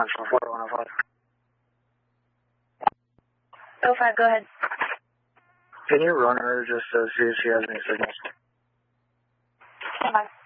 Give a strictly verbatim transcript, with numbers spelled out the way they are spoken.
Central, four one oh five. oh five, go ahead. Can you run her just to see if she has any signals? Come on.